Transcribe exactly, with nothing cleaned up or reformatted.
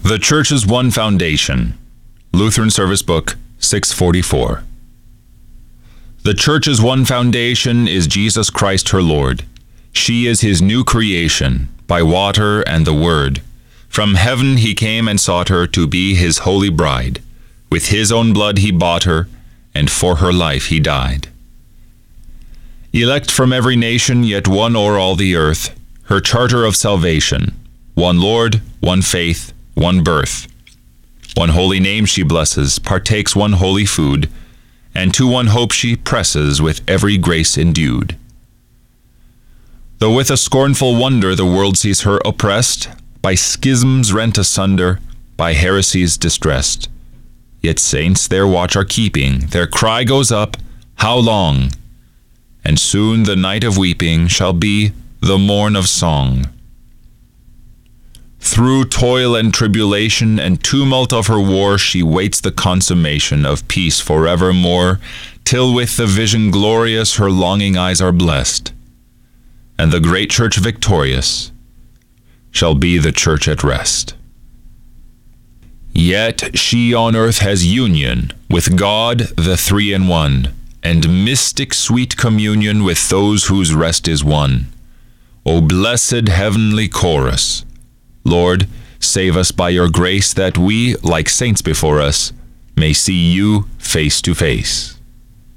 The Church's One Foundation, Lutheran Service Book, six forty-four. The Church's one foundation is Jesus Christ her Lord. She is his new creation, by water and the Word. From heaven he came and sought her to be his holy bride. With his own blood he bought her, and for her life he died. Elect from every nation, yet one o'er all the earth, her charter of salvation, one Lord, one faith, one birth. One holy name she blesses, partakes one holy food, and to one hope she presses with every grace endued. Though with a scornful wonder the world sees her oppressed, by schisms rent asunder, by heresies distressed, yet saints their watch are keeping, their cry goes up, how long? And soon the night of weeping shall be the morn of song. Through toil and tribulation and tumult of her war, she waits the consummation of peace forevermore, till with the vision glorious her longing eyes are blessed, and the great church victorious shall be the church at rest. Yet she on earth has union with God the Three in One, and mystic sweet communion with those whose rest is won. O blessed heavenly chorus! Lord, save us by your grace, that we, like saints before us, may see you face to face.